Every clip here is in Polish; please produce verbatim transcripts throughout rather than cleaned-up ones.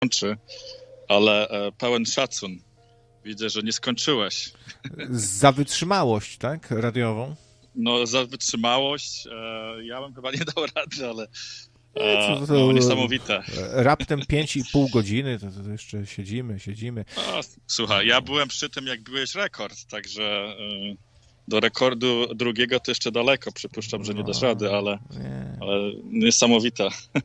kończy, ale e, pełen szacun. Widzę, że nie skończyłeś. Za wytrzymałość, tak? Radiową? No, za wytrzymałość. E, ja bym chyba nie dał rady, ale e, co, to, to, no, niesamowite. Raptem pięć i pół godziny, to, to jeszcze siedzimy, siedzimy. No, słuchaj, ja byłem przy tym, jak byłeś rekord, także e, do rekordu drugiego to jeszcze daleko. Przypuszczam, że nie dasz rady, ale, ale niesamowite.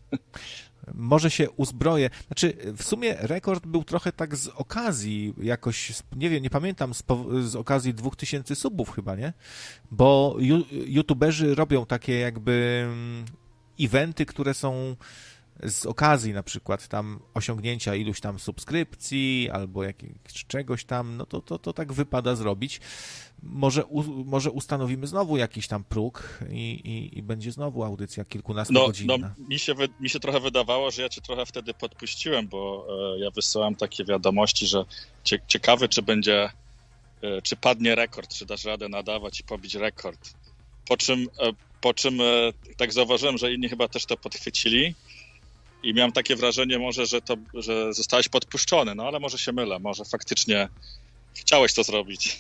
Może się uzbroję. Znaczy, w sumie rekord był trochę tak z okazji jakoś, nie wiem, nie pamiętam, z, z okazji dwóch tysięcy subów chyba, nie? Bo ju, youtuberzy robią takie jakby eventy, które są z okazji na przykład tam osiągnięcia iluś tam subskrypcji albo jakiegoś czegoś tam, no to, to, to tak wypada zrobić. Może, u, może ustanowimy znowu jakiś tam próg i, i, i będzie znowu audycja kilkunastogodzinna. No, no mi, się wy, mi się trochę wydawało, że ja cię trochę wtedy podpuściłem, bo e, ja wysyłam takie wiadomości, że cie, ciekawy, czy będzie, e, czy padnie rekord, czy dasz radę nadawać i pobić rekord. Po czym, e, po czym e, tak zauważyłem, że inni chyba też to podchwycili i miałem takie wrażenie może, że, to, że zostałeś podpuszczony, no ale może się mylę, może faktycznie chciałeś to zrobić.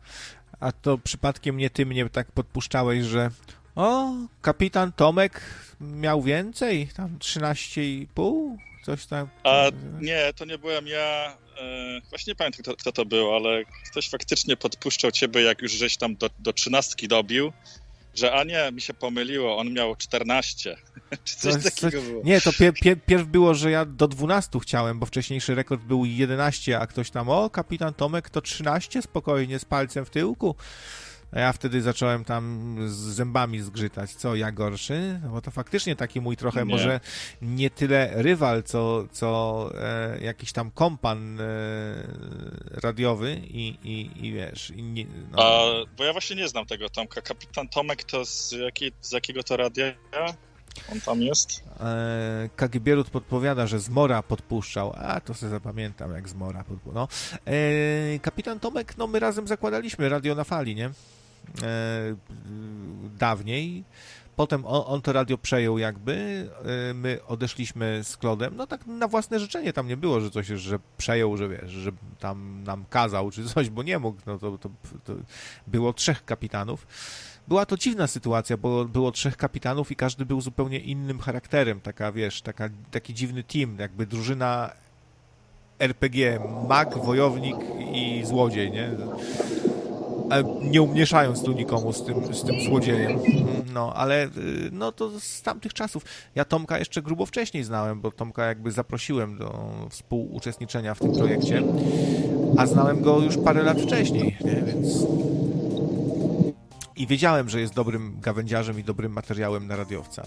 A to przypadkiem nie ty mnie tak podpuszczałeś, że o, kapitan Tomek miał więcej, tam trzynaście i pół, coś tam. A nie, to nie byłem ja, e, właśnie nie pamiętam kto, kto to był, ale ktoś faktycznie podpuszczał ciebie, jak już żeś tam do, do trzynastki dobił, że a nie, mi się pomyliło, on miał czternaście, czy coś to, takiego coś, było. Nie, to pier, pier, pierw było, że ja do dwunastu chciałem, bo wcześniejszy rekord był jedenaście, a ktoś tam, o, kapitan Tomek to trzynaście, spokojnie, z palcem w tyłku. A ja wtedy zacząłem tam z zębami zgrzytać. Co, ja gorszy? No bo to faktycznie taki mój trochę nie. może nie tyle rywal, co, co e, jakiś tam kompan e, radiowy i, i, i wiesz... I nie, no. A, bo ja właśnie nie znam tego Tomka. Kapitan Tomek to z, jakiej, z jakiego to radia on tam jest? E, K G Bierut podpowiada, że z Mora podpuszczał. A, to sobie zapamiętam, jak z Mora podpuszczał. No. E, kapitan Tomek, no my razem zakładaliśmy Radio na Fali, nie? E, dawniej. Potem on, on to radio przejął jakby, e, my odeszliśmy z Klodem, no tak na własne życzenie, tam nie było, że coś, że przejął, że wiesz, że tam nam kazał czy coś, bo nie mógł, no to, to, to było trzech kapitanów. Była to dziwna sytuacja, bo było trzech kapitanów i każdy był zupełnie innym charakterem, taka wiesz, taka, taki dziwny team, jakby drużyna er pe gie, mag, wojownik i złodziej, nie? Nie umniejszając tu nikomu z tym, z tym złodziejem. No, ale no to z tamtych czasów. Ja Tomka jeszcze grubo wcześniej znałem, bo Tomka jakby zaprosiłem do współuczestniczenia w tym projekcie, a znałem go już parę lat wcześniej, nie? Więc... I wiedziałem, że jest dobrym gawędziarzem i dobrym materiałem na radiowca.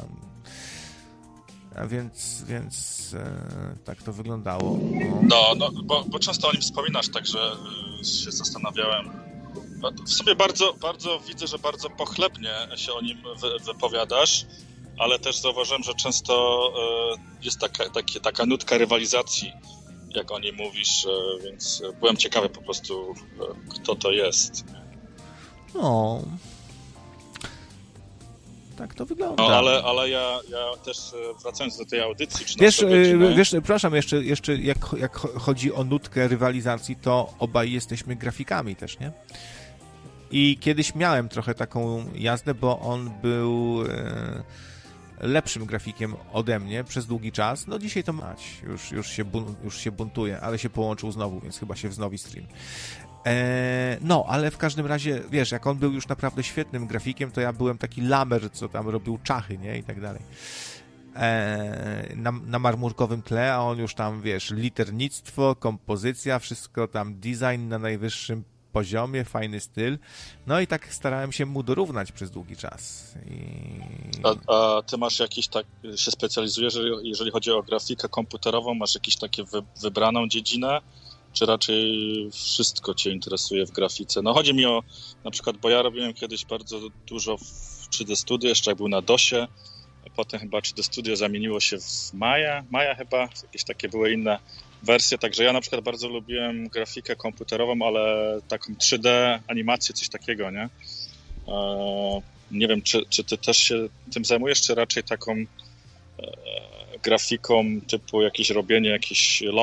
A więc, więc e, tak to wyglądało. No, no, no bo, bo często o nim wspominasz, także y, się zastanawiałem. W sumie bardzo, bardzo widzę, że bardzo pochlebnie się o nim wy, wypowiadasz, ale też zauważyłem, że często y, jest taka, takie, taka nutka rywalizacji, jak o nim mówisz, y, więc byłem ciekawy po prostu, y, kto to jest. No... Tak to wygląda. No, ale, ale ja, ja też wracając do tej audycji... Wiesz, wiesz, przepraszam, jeszcze, jeszcze jak, jak chodzi o nutkę rywalizacji, to obaj jesteśmy grafikami też, nie? I kiedyś miałem trochę taką jazdę, bo on był e, lepszym grafikiem ode mnie przez długi czas. No dzisiaj to mać, już, już, się bun, już się buntuje, ale się połączył znowu, więc chyba się wznowi stream. No, ale w każdym razie, wiesz, jak on był już naprawdę świetnym grafikiem, to ja byłem taki lamer, co tam robił czachy, nie? I tak dalej. Na, na marmurkowym tle, a on już tam, wiesz, liternictwo, kompozycja, wszystko tam, design na najwyższym poziomie, fajny styl. No i tak starałem się mu dorównać przez długi czas. I... A, a ty masz jakiś tak, się specjalizujesz, jeżeli, jeżeli chodzi o grafikę komputerową, masz jakąś takie wy, wybraną dziedzinę? Czy raczej wszystko cię interesuje w grafice? No chodzi mi o, na przykład, bo ja robiłem kiedyś bardzo dużo w trzy D Studio, jeszcze jak był na dosie, a potem chyba trzy D Studio zamieniło się w Maya, Maya chyba, jakieś takie były inne wersje, także ja na przykład bardzo lubiłem grafikę komputerową, ale taką trzy D animację, coś takiego, nie? Eee, nie wiem, czy, czy ty też się tym zajmujesz, czy raczej taką e, grafiką typu jakieś robienie jakichś